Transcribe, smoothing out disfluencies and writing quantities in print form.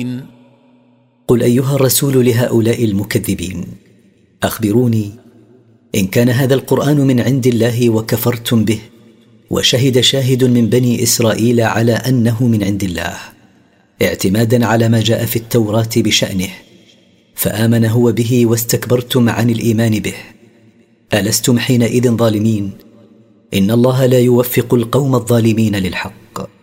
الظالمين. قل أيها الرسول لهؤلاء المكذبين: أخبروني إن كان هذا القرآن من عند الله وكفرتم به، وشهد شاهد من بني إسرائيل على أنه من عند الله اعتمادا على ما جاء في التوراة بشأنه، فآمن هو به واستكبرتم عن الإيمان به، ألستم حينئذ ظالمين؟ إن الله لا يوفق القوم الظالمين للحق.